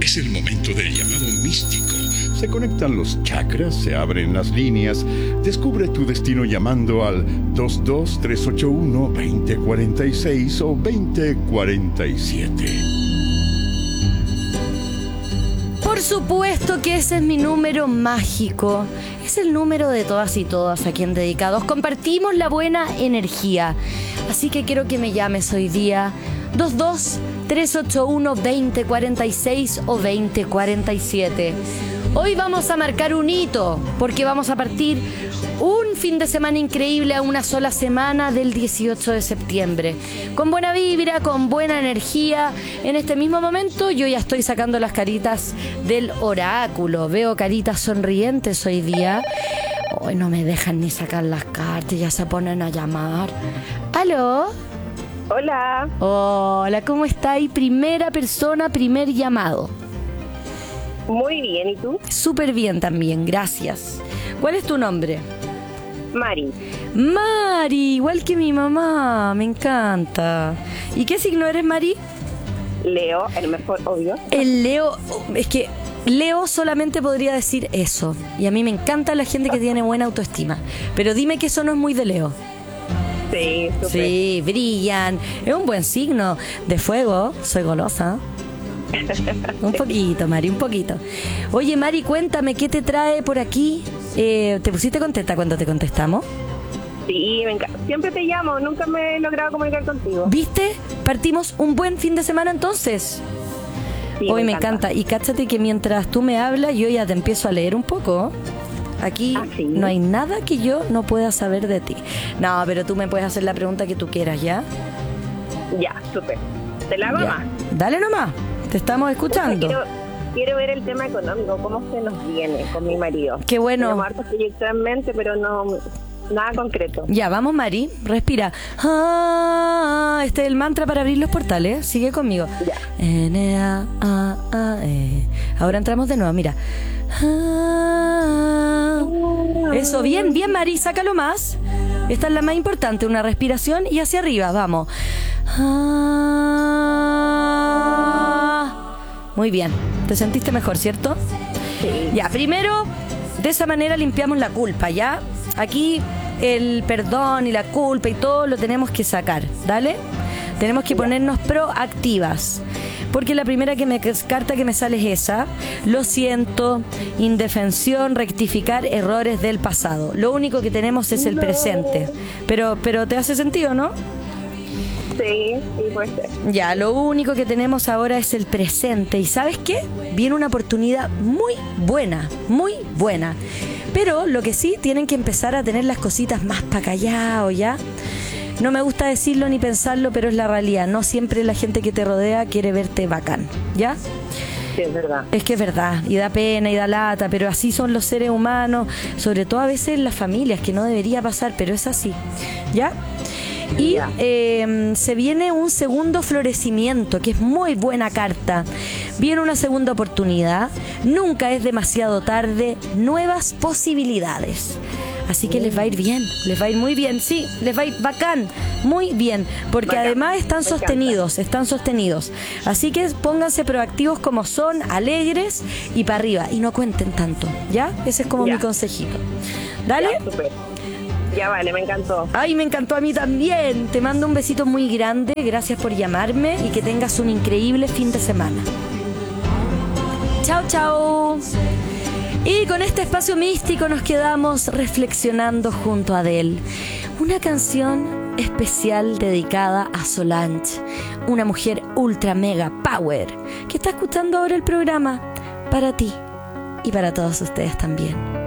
Es el momento del llamado místico. Se conectan los chakras, se abren las líneas. Descubre tu destino llamando al 22381-2046 o 2047. Por supuesto que ese es mi número mágico. Es el número de todas y todas a quien dedicados compartimos la buena energía. Así que quiero que me llames hoy día 22381-2046 o 2047. Hoy vamos a marcar un hito porque vamos a partir un fin de semana increíble a una sola semana del 18 de septiembre. Con buena vibra, con buena energía. En este mismo momento yo ya estoy sacando las caritas del oráculo. Veo caritas sonrientes hoy día. Hoy no me dejan ni sacar las cartas, ya se ponen a llamar. ¿Aló? Hola. Hola, ¿cómo está? Y primera persona, primer llamado. Muy bien, ¿y tú? Súper bien también, gracias. ¿Cuál es tu nombre? Mari. Mari, igual que mi mamá, me encanta. ¿Y qué signo eres, Mari? Leo, el mejor, obvio. El Leo, es que Leo solamente podría decir eso. Y a mí me encanta la gente que tiene buena autoestima. Pero dime que eso no es muy de Leo. Sí, súper. Sí, brillan. Es un buen signo. De fuego, soy golosa. Un poquito, Mari, un poquito. Oye, Mari, cuéntame, ¿qué te trae por aquí? ¿Te pusiste contenta cuando te contestamos? Sí, me encanta. Siempre te llamo, nunca me he logrado comunicar contigo. ¿Viste? Partimos un buen fin de semana entonces. Sí, Hoy me encanta. Y cáchate que mientras tú me hablas, yo ya te empiezo a leer un poco. Aquí ¿sí? No hay nada que yo no pueda saber de ti. No, pero tú me puedes hacer la pregunta que tú quieras, ¿ya? Ya, súper. ¿Te la hago Ya. más? Dale nomás, te estamos escuchando. Quiero ver el tema económico, cómo se nos viene con mi marido. Qué bueno. Tenemos hartos proyectos en mente, pero no, nada concreto. Ya, vamos, Mari, respira. Este es el mantra para abrir los portales. Sigue conmigo. Ya. N-A-A-A-E. Ahora entramos de nuevo, mira. Eso, bien, bien, Mari, sácalo más. Esta es la más importante, una respiración y hacia arriba, vamos. Muy bien, te sentiste mejor, ¿cierto? Sí. Ya, primero, de esa manera limpiamos la culpa, ¿ya? Aquí el perdón y la culpa y todo lo tenemos que sacar, ¿dale? Tenemos que ponernos proactivas. Porque la primera carta que me sale es esa. Lo siento, indefensión, rectificar errores del pasado. Lo único que tenemos es el presente. Pero te hace sentido, ¿no? Sí, puede ser. Ya, lo único que tenemos ahora es el presente. ¿Y sabes qué? Viene una oportunidad muy buena, muy buena. Pero lo que sí, tienen que empezar a tener las cositas más para callado, ¿ya? No me gusta decirlo ni pensarlo, pero es la realidad. No siempre la gente que te rodea quiere verte bacán, ¿ya? Sí, es verdad. Es que es verdad, y da pena y da lata, pero así son los seres humanos, sobre todo a veces en las familias, que no debería pasar, pero es así, ¿ya? Y se viene un segundo florecimiento, que es muy buena carta. Viene una segunda oportunidad, nunca es demasiado tarde, nuevas posibilidades. Así que les va a ir bien, les va a ir muy bien, sí, les va a ir bacán, muy bien, porque bacán, además están sostenidos. Así que pónganse proactivos como son, alegres y para arriba, y no cuenten tanto, ¿ya? Ese es como mi consejito. ¿Dale? Ya, súper. Ya vale, me encantó. Ay, me encantó a mí también. Te mando un besito muy grande, gracias por llamarme y que tengas un increíble fin de semana. Chao, chao. Y con este espacio místico nos quedamos reflexionando junto a Adele. Una canción especial dedicada a Solange, una mujer ultra mega power que está escuchando ahora el programa para ti y para todos ustedes también.